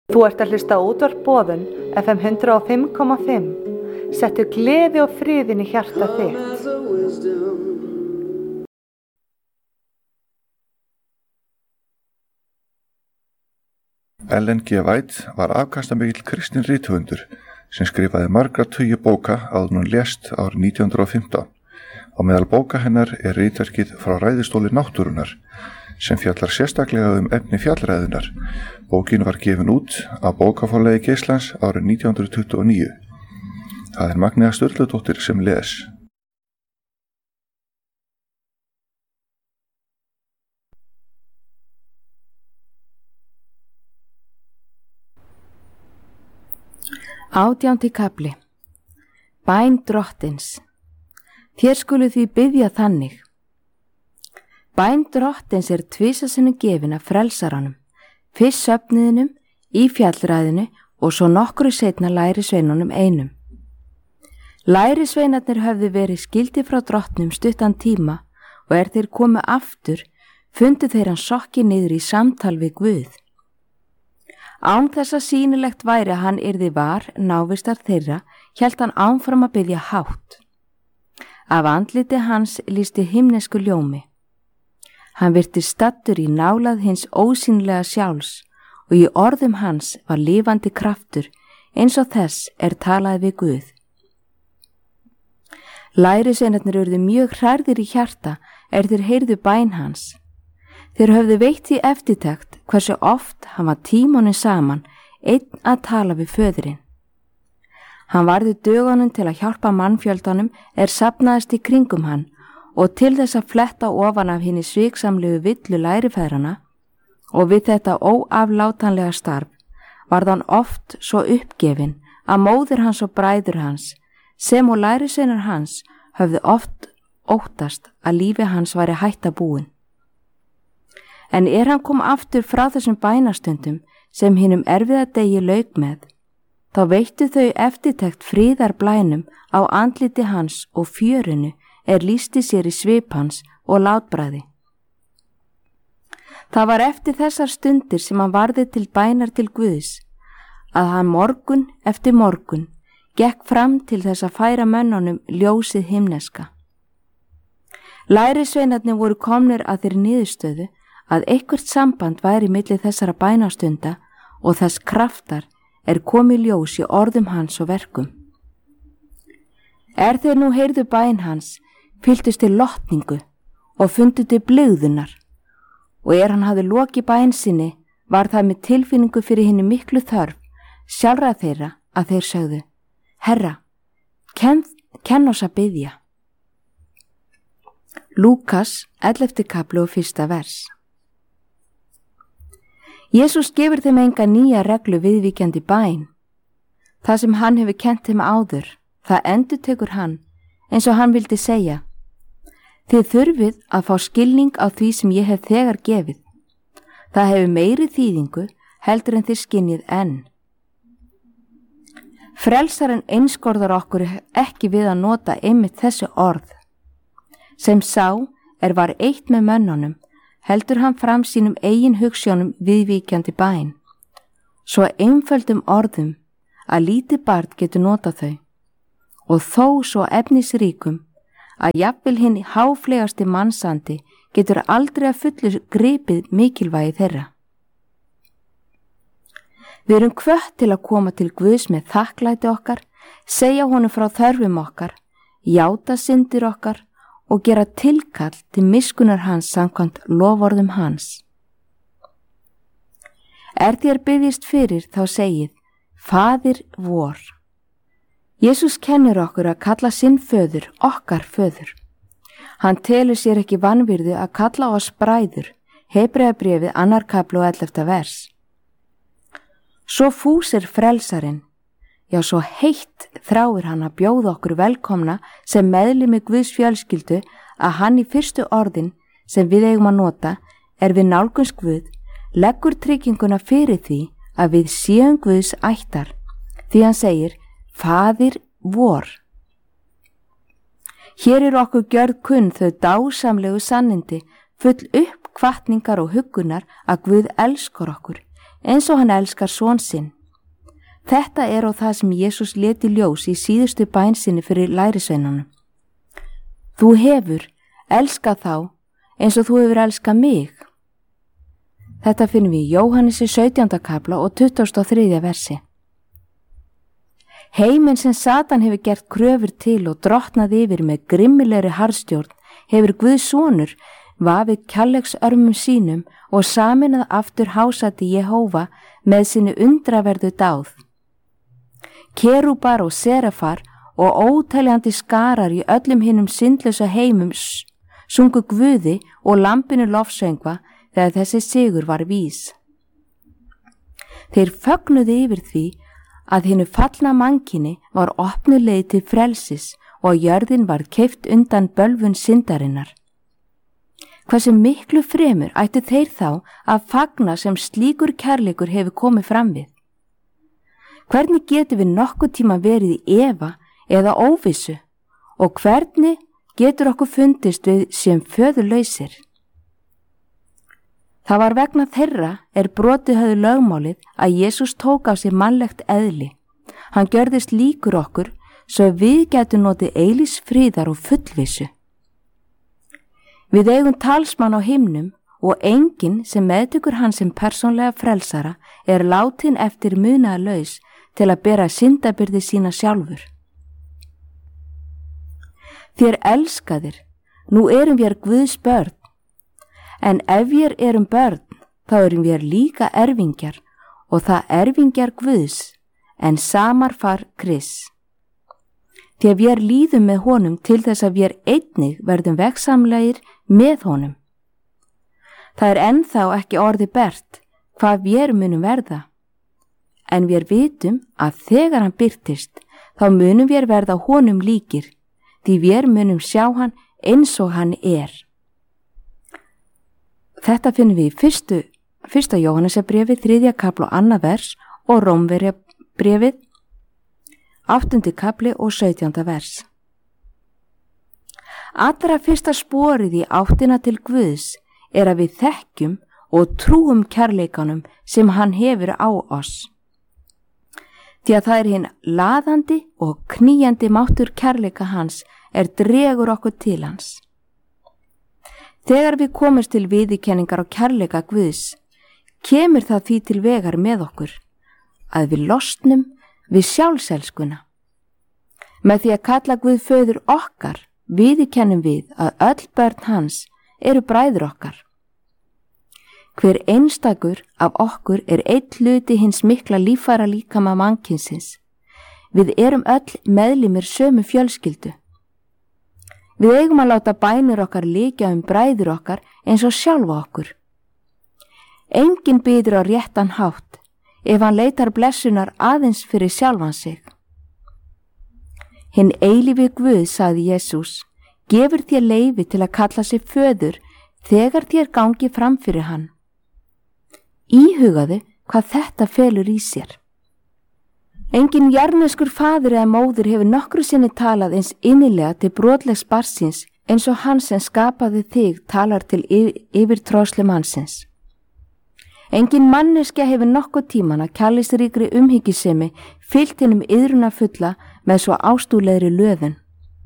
Þú ert að hlusta á útvarp Boðun FM 105,5. Settu gleði og friðinn í hjarta þitt. Ellen G. White var afkastamikill kristinn rithöfundur sem skrifaði margra tugi bóka áður en hún lést árið 1915. Á meðal bóka hennar er ritverkið Frá ræðustóli náttúrunnar sem fjallar sérstaklega efni fjallræðunar. Bókin var gefin út af bókaforlagi Geislands árið 1929. Það er Magnea Sturludóttir sem les. Átjándi kafli. Bæn drottins. Þér skuluð því biðja þannig. Bæn drottins er tvisasinnum gefin af frelsaranum, fyrst söfniðinum, í fjallræðinu og svo nokkru seinna lærisveinunum einum. Lærisveinarnir höfðu verið skildi frá drottnum stuttan tíma og þeir komu aftur, fundu þeir hann sokki niður í samtal við Guð. Án þess að sýnilegt væri að hann yrði var návistar þeirra, hélt hann áfram að biðja hátt. Af andliti hans lýsti himnesku ljómi. Hann virtist staddur í nálað hins ósýnilega sjálfs og í orðum hans var lifandi kraftur eins og þess talað við Guð. Lærisveinarnir urðu mjög hrærðir í hjarta þeir heyrðu bæn hans. Þeir höfðu veitt því eftirtekt hversu oft hann var tímunum saman einn að tala við föðurinn. Hann varði dögunum til að hjálpa mannfjöldanum safnaðist í kringum hann og til þess að fletta ofan af hinni sviksamlegu villu lærifæðrana og við þetta óaflátanlega starf varð hann oft svo uppgefin að móðir hans og bræður hans sem og lærisveinar hans höfðu oft óttast að lífi hans væri hætta búin. En hann kom aftur frá þessum bænastundum sem hinum erfiða degi lauk með, þá veittu þau eftirtekt fríðarblænum á andliti hans og fjörinu lýsti sér í svip hans og látbragði. Það var eftir þessar stundir sem hann varði til bænar til Guðs, að hann morgun eftir morgun gekk fram til þess að færa mönnunum ljósið himneska. Lærisveinarnir voru komnir að þeirri niðurstöðu að eitthvert samband væri milli þessara bænastunda og þess kraftar komið ljós í orðum hans og verkum. Þeir nú heyrðu bæn hans, fylltust til lotningu og fundu til blygðunar og hann hafði lokið bæn sinni var það með tilfinningu fyrir hinni miklu þörf sjálfra þeirra að þeir sögðu: Herra, kenn oss að biðja. Lúkas 11. kafli og 1. vers. Jesús gefur þeim enga nýja reglu viðvíkjandi bæn. Það sem hann hefur kennt þeim áður, það endurtekur hann eins og hann vildi segja: Þið þurfið að fá skilning á því sem ég hef þegar gefið. Það hefur meiri þýðingu heldur en þið skinnið enn. Frelsarinn einskorðar okkur ekki við að nota einmitt þessi orð. Sem sá var eitt með mönnunum, heldur hann fram sínum eigin hugsjónum viðvíkjandi bæn. Svo einföldum orðum að lítið barn getur notað þau og þó svo efnisríkum að jafnvel hinn háflegasti mannsandi getur aldrei að fullu gripið mikilvægi þeirra. Við erum hvött til að koma til Guðs með þakklæti okkar, segja honum frá þörfum okkar, játa syndir okkar og gera tilkall til miskunnar hans samkvæmt loforðum hans. Þér biðjist fyrir þá segið: Faðir vor. Jesús kennir okkur að kalla sinn föður okkar föður. Hann telur sér ekki vanvirðu að kalla oss bræður, Hebreabréfið 2. kafli og 11. vers. Svo fús frelsarinn, já svo heitt þráir hann að bjóða okkur velkomna sem meðlimi Guðs fjölskyldu að hann í fyrstu orðin sem við eigum að nota við nálgunst Guð, leggur trygginguna fyrir því að við séum Guðs ættar, því hann segir: Faðir vor. Hér okkur gjörð kunn þau dásamlegu sannindi, full uppkvatningar og huggunar að Guð elskar okkur, eins og hann elskar son sinn. Þetta er á það sem Jesús lét í ljós í síðustu bæn sinni fyrir lærisveinunum. Þú hefur elskað þá eins og þú hefur elskað mig. Þetta finnum við í Jóhannesi 17. kapla og 23. versi. Heiminn sem Satan hefur gert kröfur til og drottnað yfir með grimmilegri harðstjórn hefur Guðs sonur vafið kærleiksörmum sínum og saminað aftur hásæti Jehóva með sinni undraverðu dáð. Kerúbar og serafar og óteljandi skarar í öllum hinum syndlausa heimum sungu Guði og lambinu lofsöngva þegar þessi sigur var vís. Þeir fögnuðu yfir því að hinu fallna mannkyni var opnuð leið til frelsis og jörðin var keypt undan bölvun syndarinnar. Hversu miklu fremur ættu þeir þá að fagna sem slíkur kærleikur hefur komið fram við? Hvernig getur við nokkuð tíma verið í efa eða óvissu og hvernig getur okkur fundist við sem föðurlausir? Það var vegna þeirra brotið höfðu lögmálið að Jesús tók á sig mannlegt eðli. Hann gjörðist líkur okkur svo við getum notið eilífs friðar og fullvissu. Við eigum talsmann á himnum og enginn sem meðtökur hann sem persónlega frelsara látin eftir munaðarlaus til að bera syndabyrði sína sjálfur. Þér elskaðir, nú erum við Guðs börn. En ef við erum börn, þá erum við líka erfingjar og það erfingjar Guðs, en samar far Krists. Því að við líðum með honum til þess að við einnig verðum vegsamlegir með honum. Það ennþá ekki orði bert hvað við munum verða. En við vitum að þegar hann birtist, þá munum við verða honum líkir, því við munum sjá hann eins og hann er. Þetta finnum við í fyrsta Jóhannesarbréfi 3. kapla og 2. vers og Rómverjabréfið 8. kapli og 17. vers. Allra fyrsta sporið í áttina til Guðs að við þekkjum og trúum kærleikanum sem hann hefur á oss. Því að það hinn laðandi og knýjandi máttur kærleika hans dregur okkur til hans. Þegar við komumst til viðurkenningar á kærleika Guðs, kemur það því til vegar með okkur, að við losnum við sjálfselskuna. Með því að kalla Guð föður okkar, viðurkennum við að öll börn hans bræður okkar. Hver einstakur af okkur einn hluti hins mikla líffæra líkama mannkynsins. Við öll meðlimir sömu fjölskyldu. Við eigum að láta bænir okkar líkja bræður okkar eins og sjálfa okkur. Enginn biður á réttan hátt ef hann leitar blessunar aðeins fyrir sjálfan sig. Hinn eilífi Guð, sagði Jesús, gefur þér leyfi til að kalla sig föður þegar þér gangi fram fyrir hann. Íhugaðu hvað þetta felur í sér. Enginn jarðneskur faðir eða móðir hefur nokkru sinni talað eins innilega til brotlegs barnsins eins og hann sem skapaði þig talar til yfirtróðslu mannsins. Enginn manneskja hefur nokkuð tíman að kærleiksríkri umhyggjusemi fylgt hinum iðrunafulla með svo ástúðlegri löðun.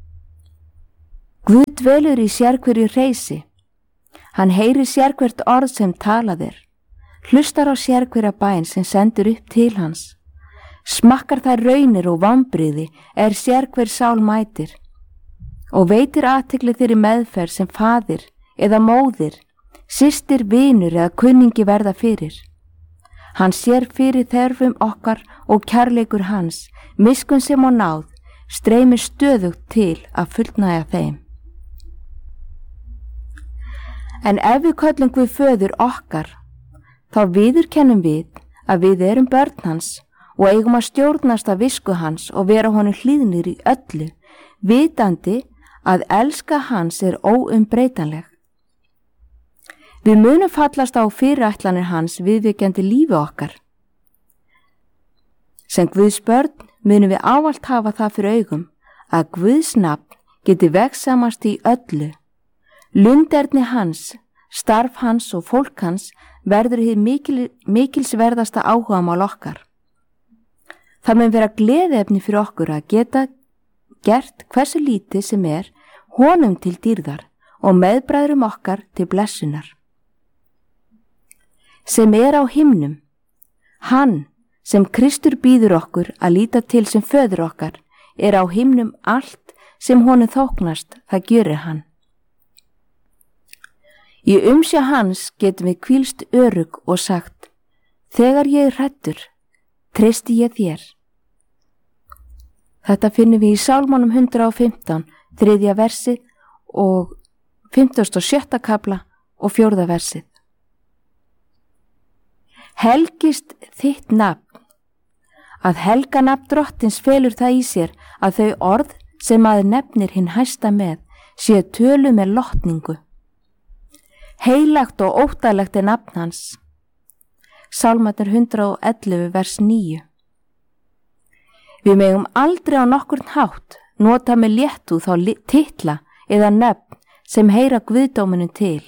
Guð dvelur í sérhverju hreysi. Hann heyrir sérhvert orð sem talað hlustar á sérhverja bæn sem sendur upp til hans. Smakkar þær raunir og vombriði sérhver sál mætir og veitir athygli þeirri meðferð sem faðir eða móðir, systir, vinur eða kunningi verða fyrir. Hann sér fyrir þörfum okkar og kærleikur hans, miskunn sem og náð, streymir stöðugt til að fullnægja þeim. En ef við köllum Guð föður okkar, þá viðurkennum við að við börn hans og eigum að stjórnast að visku hans og vera honum hlýðnir í öllu, vitandi að elska hans óumbreytanleg. Við munum fallast á fyrirætlanir hans viðvíkjandi lífi okkar. Sem Guðs börn munum við ávallt hafa það fyrir augum að Guðs nafn geti vegsamast í öllu. Lunderni hans starf hans og fólk hans verður hið mikilsverðasta áhugamál okkar. Það mun vera gleðiefni fyrir okkur að geta gert hversu lítið sem honum til dýrðar og meðbræðrum okkar til blessunar. Sem á himnum, hann sem Kristur býður okkur að líta til sem föður okkar, á himnum allt sem honum þóknast, það gjörir hann. Í umsjá hans getum við hvílst örugg og sagt: þegar ég hræddur, treysti ég þér. Þetta finnum við í Sálmánum 115, 3. versið og 57. kafla og 4. versið. Helgist þitt nafn. Að helga nafn Drottins felur það í sér að þau orð sem maður nefnir hinn hæsta með séu tölu með lotningu. Heilagt og óttalegt nafn hans. Sálmarnir 111 vers 9. Við megum aldrei á nokkurn hátt nota með léttúð þá titla eða nöfn sem heyra guðdóminum til.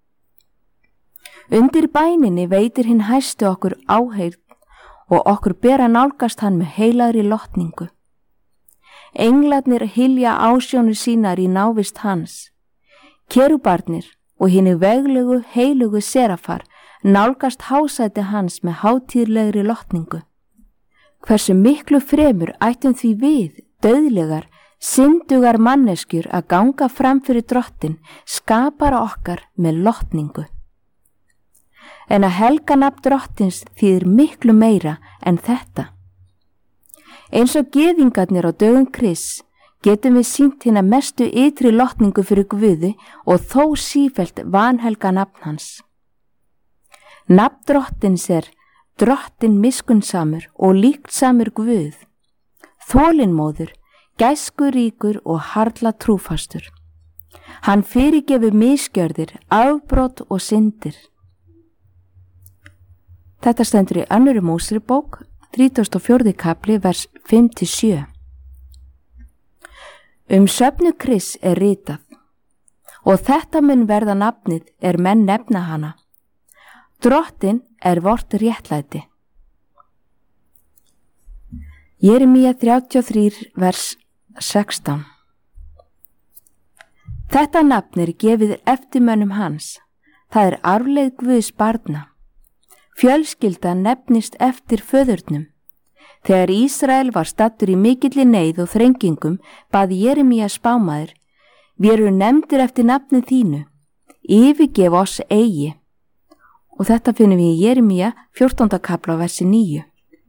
Undir bæninni veitir hinn hæstu okkur áheyrn og okkur ber að nálgast hann með heilagri lotningu. Englarnir hylja ásjónir sínar í návist hans. Kerúbarnir og hinni veglegu heilugu serafar nálgast hásæti hans með hátíðlegri lotningu. Hversu miklu fremur ættum því við, dauðlegar, syndugar manneskjur að ganga fram fyrir Drottin, skapara okkar með lotningu. En að helga nafn Drottins þýðir miklu meira en þetta. Eins og gyðingarnir á dögum Krists getum við sýnt hina mestu ytri lotningu fyrir Guði og þó sífellt vanhelga nafn hans. Nafn Drottins Drottin miskunnsamur og líktsamur Guð, þolinmóður, gæskuríkur og harla trúfastur. Hann fyrirgefur misgjörðir, afbrot og syndir. Þetta stendur í 2. Mósebók, 34. kapli, vers 5-7. Söfnu Krists ritað, og þetta mun verða nafnið menn nefna hana. Drottin vort réttlæti. Jeremía 33, vers 16. Þetta nafn gefið eftirmönnum hans. Það arfleið Guðs barna. Fjölskylda nefnist eftir föðurnum. Þegar Ísrael var staddur í mikilli neyð og þrengingum, bað Jeremía spámaður: við erum nefndir eftir nafni þínu, yfirgef oss eigi. Og þetta finnum við í Jeremía 14. kapla versi 9.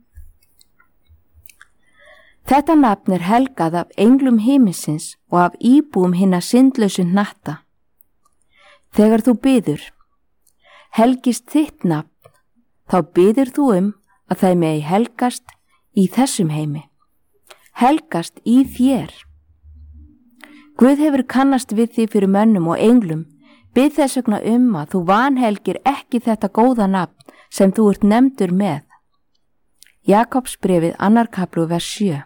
Þetta nafn helgað af englum himinsins og af íbúum hinna syndlausu hnatta. Þegar þú biður, helgist þitt nafn, þá biður þú að það megi helgast í þessum heimi, helgast í þér. Guð hefur kannast við því fyrir mönnum og englum, bið þess vegna að þú vanhelgir ekki þetta góða nafn sem þú ert nefndur með. Jakobsbréfið 2. kapli vers 7.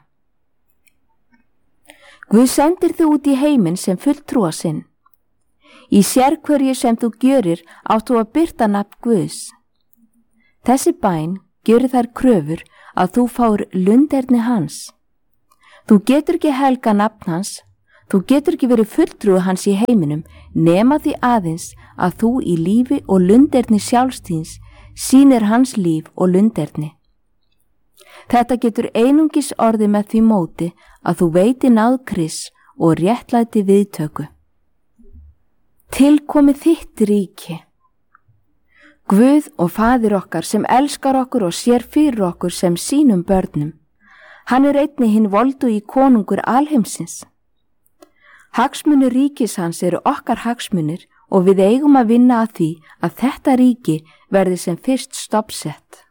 Guð sendir þig út í heiminn sem fulltrúa sinn. Í sérhverju sem þú gjörir áttu að birta nafn Guðs. Þessi bæn gjörir þær kröfur að þú fáir lunderni hans. Þú getur ekki helga nafn hans, þú getur ekki verið fulltrúi hans í heiminum nema því aðeins að þú í lífi og lunderni sjálfstíns sýnir hans líf og lunderni. Þetta getur einungis orðið með því móti að þú veiti náð Krists og réttlæti viðtöku. Tilkomi þitt ríki. Guð og Faðir okkar sem elskar okkur og sér fyrir okkur sem sínum börnum. Hann einnig hinn voldugi konungur alheimsins. Hagsmunir ríkis hans eru okkar hagsmunir og við eigum að vinna að því að þetta ríki verði sem fyrst stoppsett.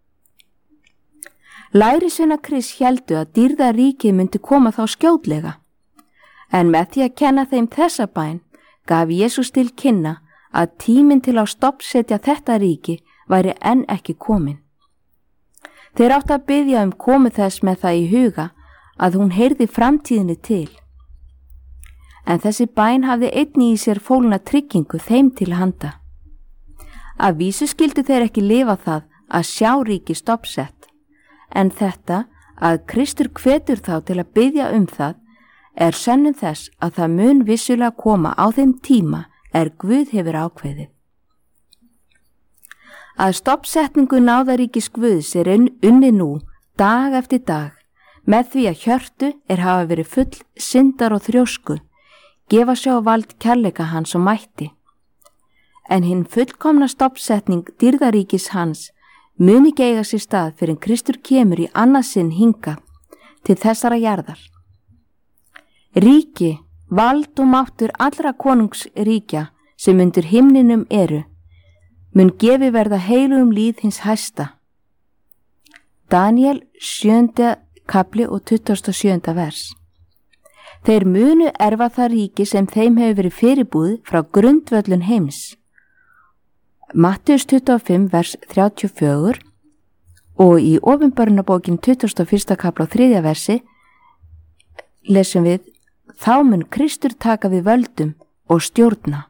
Lærisveinar Krists héldu að dýrðaríkið myndi koma þá skjótlega, en með því að kenna þeim þessa bæn gaf Jesús til kynna að tíminn til að stoppsetja þetta ríki væri enn ekki komin. Þeir áttu að biðja komu þess með það í huga að hún heyrði framtíðinni til. En þessi bæn hafði einnig í sér fólgna tryggingu þeim til handa. Að vísu skildu þeir ekki lifa það að sjá ríki stoppsett, en þetta að Kristur hvetur þá til að biðja það er sönnun þess að það mun vissulega koma á þeim tíma Guð hefur ákveðið. Að stoppsetningu náðaríkis Guðs unnið nú dag eftir dag með því að hjörtu hafa verið full syndar og þrjósku, gefa sjá vald kærleika hans og mætti. En hinn fullkomna stoppsetning dýrðaríkis hans mun ekki eiga sér stað fyrir en Kristur kemur í annað sinn hingað til þessara jarðar. Ríki, vald og máttur allra konungsríkja sem undir himninum mun gefi verða heilugum líð hins hæsta. Daniel 7. kapli og 27. vers. Þeir munu erfa það ríki sem þeim hefur verið fyrirbúð frá grundvöllun heims. Mattheus 25 vers 34 og í Opinberunarbókin 21. kapla og 3. versi lesum við: þá mun Kristur taka við völdum og stjórna.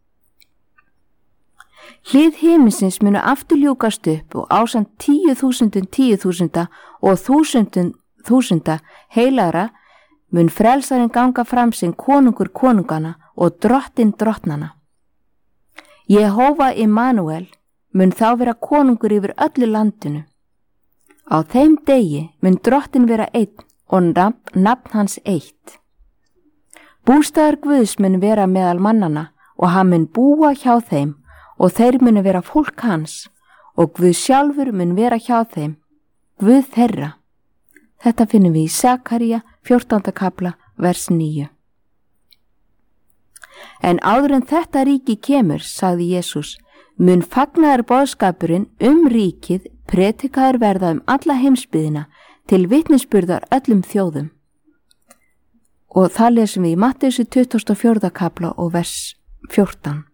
Hlið himinsins munu aftur ljúkast upp og ásamt 10.000 10.000 og 1.000 heilagra mun frelsarinn ganga fram sem konungur konungana og drottinn drottnana. Jehóva Immanuel mun þá vera konungur yfir öllu landinu. Á þeim degi mun drottinn vera einn og nafn hans eitt. Bústaður Guðs mun vera meðal mannana og hann mun búa hjá þeim og þeir munu vera fólk hans og Guð sjálfur mun vera hjá þeim, Guð þeirra. Þetta finnum við í Sakaría 14. kapla vers 9. En áður en þetta ríki kemur, sagði Jesús, mun fagnaður boðskapurinn ríkið predikaður verða alla heimsbyggðina til vitnisburðar öllum þjóðum. Og það lesum við í Matteusi 24. kapla og vers 14.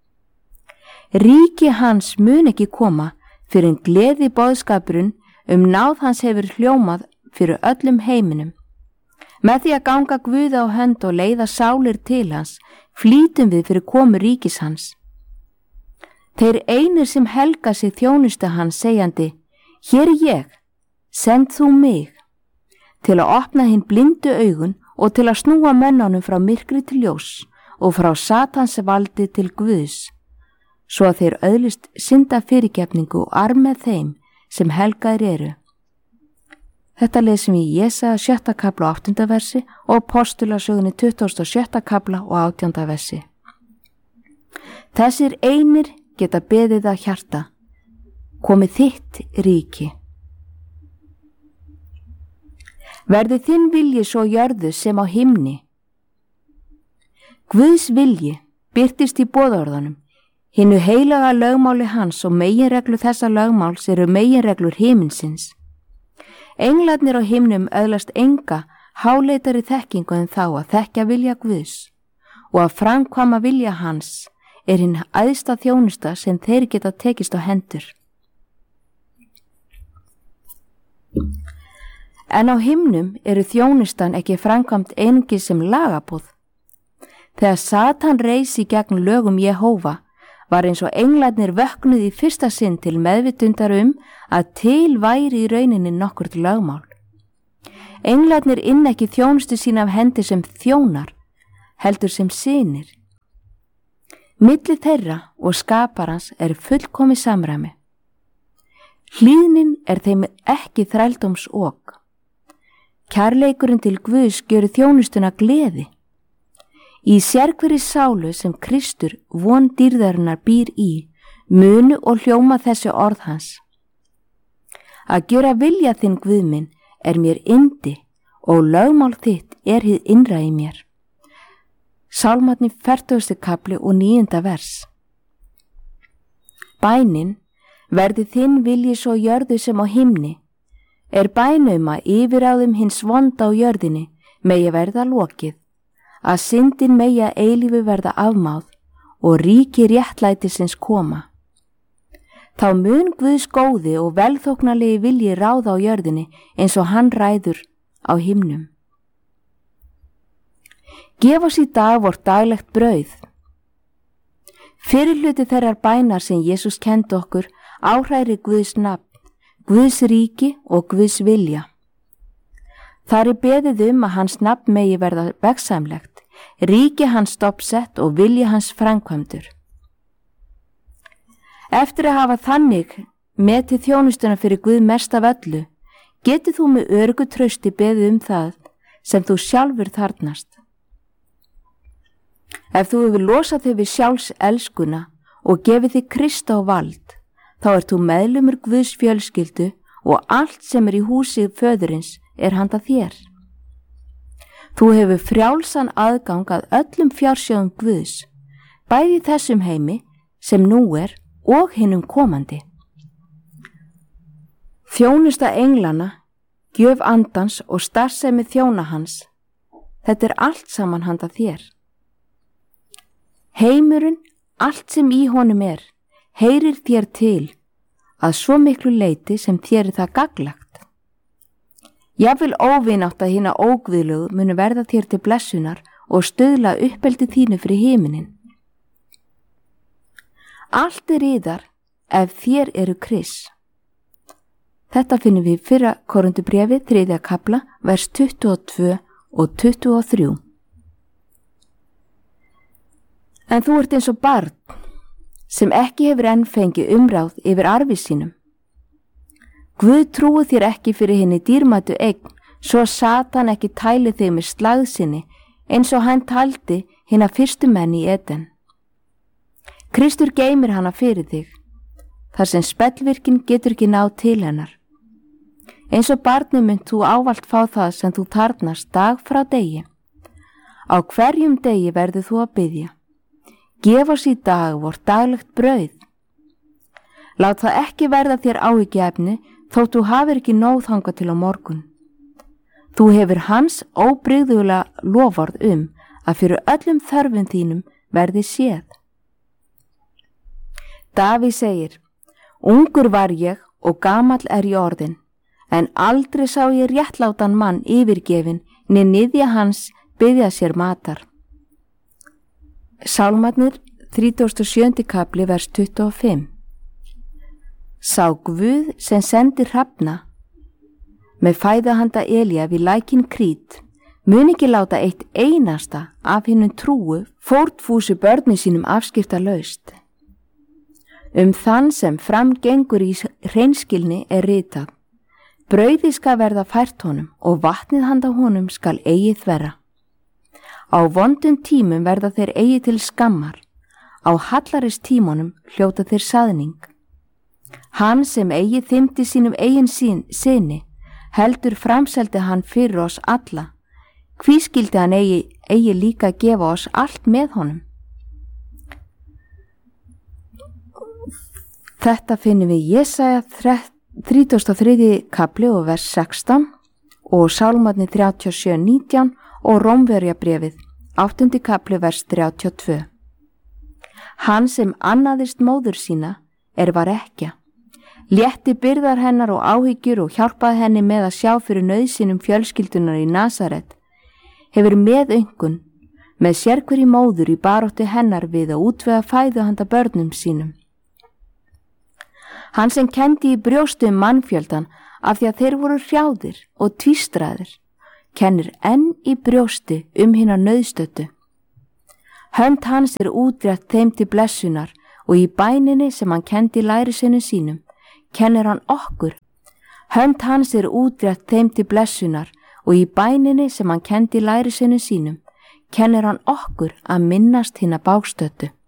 Ríki hans mun ekki koma fyrir en gleði boðskapurinn náð hans hefur hljómað fyrir öllum heiminum. Með því að ganga Guði á hönd og leiða sálir til hans, flýtum við fyrir komu ríkis hans. Þeir einir sem helga sig þjónustu hans segjandi: hér ég, send þú mig, til að opna hinn blindu augun og til að snúa mönnunum frá myrkri til ljós og frá Satans valdi til Guðs, svo að þeir öðlist synda fyrirgefningu og arm með þeim sem helgaðir eru. Þetta lesum við í Jesaja 7. kapla og 8. versi og Apostulasögunni 27. kapla og 18. versi. Þessir einir geta beðið að hjarta: komi þitt ríki. Verði þinn vilji svo jörðu sem á himni. Guðs vilji birtist í boðorðunum, hinnu heilaga lögmáli hans og meginreglu þessa lögmáls meginreglur himinsins. Englarnir á himnum öðlast enga háleitari þekkingu en þá að þekkja vilja Guðs og að framkvæma vilja hans hinn æðsta þjónusta sem þeir geta tekist á hendur. En á himnum þjónustan ekki framkvæmt einungis sem lagaboð. Þegar Satan reisi gegn lögum Jehóva var eins og englarnir vöknuð í fyrsta sinn til meðvitundar að til væri í rauninni nokkurt lögmál. Englarnir ekki þjónustu sín af hendi sem þjónar, heldur sem synir. Milli þeirra og skaparans fullkomið samræmi. Hlýðnin þeim ekki þrældómsok. Kærleikurinn til Guðs gjörir þjónustuna gleði. Í sérhverri sálu sem Kristur von dýrðarinnar býr í munu og hljóma þessi orð hans: að gjöra vilja þinn Guð minn mér yndi og lögmál þitt hið innra í mér. Sálmarnir 40. kapli og 9. vers. Bænin: verði þinn vilji svo jörðu sem á himni, bænum að yfiráðum hins vonda á jörðinni megi verða lokið, að syndin megi að eilífu verða afmáð og ríki réttlætisins koma. Þá mun Guðs góði og velþóknarlegi vilji ráða á jörðinni eins og hann ræður á himnum. Gef oss í dag vort daglegt brauð. Fyrirhluti þeirrar bænar sem Jesús kendi okkur áhræri Guðs nafn, Guðs ríki og Guðs vilja. Þar er beðið að hans nafn megi verða vegsamlegt, ríki hans stoppsett og vilji hans framkvæmdur. Eftir að hafa þannig metið þjónustuna fyrir Guð mest af öllu, getur þú með öruggu trausti beðið það sem þú sjálfur þarnast. Ef þú hefur losað þig við sjálfs elskuna og gefið þig Krist á vald, þá ert þú meðlumur Guðs fjölskyldu og allt sem í húsi föðurins handa þér. Þú hefur frjálsan aðgang að öllum fjársjóðum Guðs, bæði þessum heimi sem nú og hinum komandi. Þjónusta englana, gjöf andans og starfsemi þjóna hans, þetta allt saman handa þér. Heimurinn, allt sem í honum heyrir þér til að svo miklu leyti sem þér það gagnlegt. Jafnvel óvinátta hina óguðlegu munu verða þér til blessunar og stuðla uppeldi þínu fyrir himinin. Allt yðar ef þér Krists. Þetta finnum við í 1. Korintubréfi 3. kafla, vers 22 og 23. En þú ert eins og barn sem ekki hefur enn fengið umráð yfir arfi sínum. Guð trúi þér ekki fyrir henni dýrmætu eign, svo Satan ekki tæli þig með slagsinni eins og hann taldi hina fyrstu menn í Eden. Kristur geymir hana fyrir þig, þar sem spellvirkin getur ekki náð til hennar. Eins og barni mynd þú ávallt fá það sem þú þarnast dag frá degi. Á hverjum degi verður þú að biðja. Gef oss í dag vort daglegt brauð. Lát það ekki verða þér áhyggjuefni þótt þú hafir ekki nóg þangað til á morgun. Þú hefur hans óbrigðulega loforð að fyrir öllum þörfum þínum verði séð. Davíð segir, ungur var ég og gamall ég orðinn, en aldrei sá ég réttlátan mann yfirgefin né niðja hans biðja sér matar. Sálmarnir 37. kapli vers 25. Sá Guð sem sendir hrafna með fæða handa Elía við lækinn Krít mun ekki láta eitt einasta af hinum trúu fórnfúsu börni sínum afskiptalaust. Þann sem framgengur í hreinskilni ritað, brauði skal verða fært honum og vatnið handa honum skal eigi þverra. Á vondum tímum verða þeir eigi til skammar, á hallarist tímunum hljóta þeir saðning. Hann sem eigi þymdi sínum eigin syni, heldur framseldi hann fyrir oss alla. Hví skyldi hann eigi líka gefa oss allt með honum? Þetta finnum við Jesaja 33. kapli og vers 16 og Sálmarnir 37:19 og Rómverjabréfið 8. kapli vers 32. Hann sem annaðist móður sína var ekkja, létti byrðar hennar og áhyggjur og hjálpaði henni með að sjá fyrir nauðsynum fjölskyldunar í Nasaret, hefur meðöngun með sérhverri móður í baráttu hennar við að útvega fæðu handa börnum sínum. Hann sem kendi í brjóstu mannfjöldan af því að þeir voru hrjáðir og tvístraðir, kennir enn í brjósti hina nauðstöddu. Hönd hans útrétt þeim til blessunar og í bæninni sem hann kendi lærisveinum sínum, kennir hann okkur. Hönd hans útrétt þeim til blessunar og í bæninni sem hann kendi lærisveinum sínum, kennir hann okkur að minnast hina bágstöddu.